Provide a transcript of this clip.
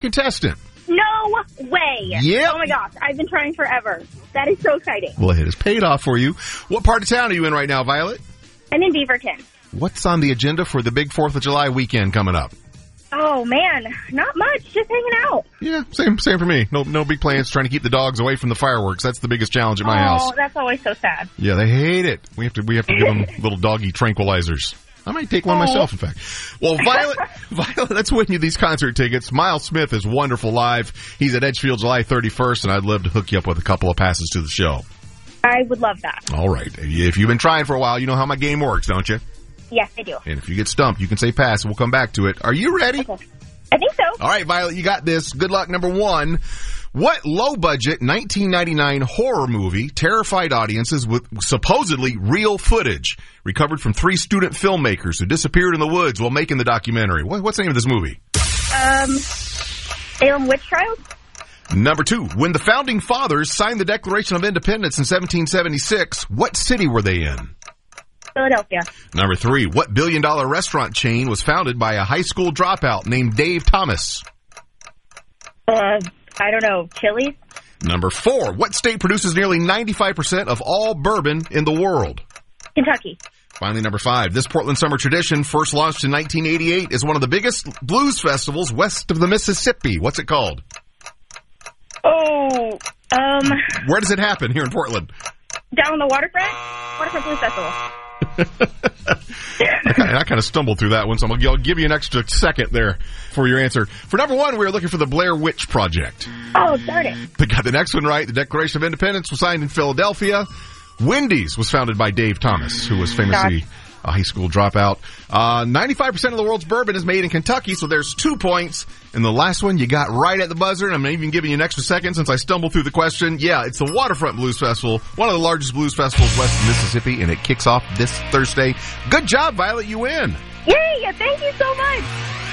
contestant. No way. Yep. Oh, my gosh. I've been trying forever. That is so exciting. Well, it has paid off for you. What part of town are you in right now, Violet? I'm in Beaverton. What's on the agenda for the big 4th of July weekend coming up? Oh, man. Not much. Just hanging out. Yeah, same for me. No big plans. Trying to keep the dogs away from the fireworks. That's the biggest challenge at my house. Oh, that's always so sad. Yeah, they hate it. We have to give them little doggy tranquilizers. I might take one myself, in fact. Well, Violet, let's win you these concert tickets. Miles Smith is wonderful live. He's at Edgefield July 31st, and I'd love to hook you up with a couple of passes to the show. I would love that. All right. If you've been trying for a while, you know how my game works, don't you? Yes, I do. And if you get stumped, you can say pass, and we'll come back to it. Are you ready? Okay. I think so. All right, Violet, you got this. Good luck. Number 1. What low-budget 1999 horror movie terrified audiences with supposedly real footage recovered from 3 student filmmakers who disappeared in the woods while making the documentary? What's the name of this movie? Salem Witch Trials? Number 2. When the Founding Fathers signed the Declaration of Independence in 1776, what city were they in? Philadelphia. Number 3. What billion-dollar restaurant chain was founded by a high school dropout named Dave Thomas? I don't know. Chili's? Number 4. What state produces nearly 95% of all bourbon in the world? Kentucky. Finally, number 5. This Portland summer tradition, first launched in 1988, is one of the biggest blues festivals west of the Mississippi. What's it called? Oh, Where does it happen here in Portland? down on the Waterfront Blues Festival. I kind of stumbled through that one, so I'll give you an extra second there for your answer. For number 1, we were looking for the Blair Witch Project. Oh, darn it. They got the next one right. The Declaration of Independence was signed in Philadelphia. Wendy's was founded by Dave Thomas, who was famously a high school dropout. 95% of the world's bourbon is made in Kentucky, so there's 2 points. And the last one you got right at the buzzer, and I'm even giving you an extra second since I stumbled through the question. Yeah, it's the Waterfront Blues Festival, one of the largest blues festivals west of Mississippi, and it kicks off this Thursday. Good job, Violet. You win. Yay! Thank you so much.